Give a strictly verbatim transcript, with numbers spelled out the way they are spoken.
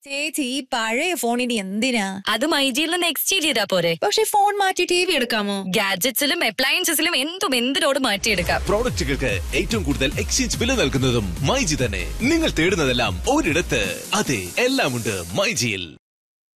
ചേച്ചി ഈ പഴയ ഫോണിന് എന്തിനാ? അത് മൈജിയിൽ നിന്ന് എക്സ്ചേഞ്ച് ചെയ്താ പോരെ. പക്ഷെ ഫോൺ മാറ്റി ടി വി എടുക്കാമോ? ഗാഡ്ജറ്റ്സിലും അപ്ലയൻസസിലും എന്തും എന്തിനോട് മാറ്റിയെടുക്കാം. പ്രോഡക്റ്റുകൾക്ക് ഏറ്റവും കൂടുതൽ എക്സ്ചേഞ്ച് വില നൽകുന്നതും മൈജി തന്നെ. നിങ്ങൾ തേടുന്നതെല്ലാം ഒരിടത്ത്. അതെ, എല്ലാം ഉണ്ട് മൈജിയിൽ.